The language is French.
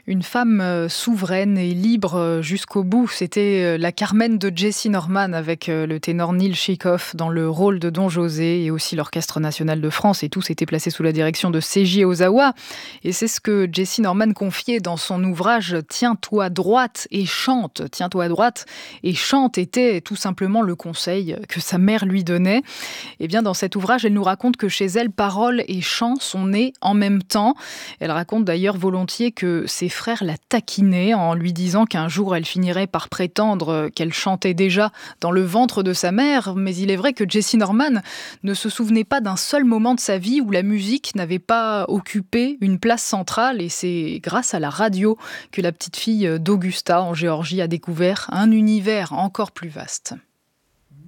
Une femme souveraine et libre jusqu'au bout. C'était la Carmen de Jessye Norman avec le ténor Neil Chikoff dans le rôle de Don José et aussi l'Orchestre national de France. Et tous étaient placés sous la direction de Seiji Ozawa. Et c'est ce que Jessye Norman confiait dans son ouvrage « Tiens-toi droite et chante ». « Tiens-toi droite et chante » était tout simplement le conseil que sa mère lui donnait. Et bien dans cet ouvrage, elle nous raconte que chez elle, paroles et chants sont nés en même temps. Elle raconte d'ailleurs volontiers que ses frère la taquinait en lui disant qu'un jour elle finirait par prétendre qu'elle chantait déjà dans le ventre de sa mère. Mais il est vrai que Jessye Norman ne se souvenait pas d'un seul moment de sa vie où la musique n'avait pas occupé une place centrale. Et c'est grâce à la radio que la petite fille d'Augusta en Géorgie a découvert un univers encore plus vaste.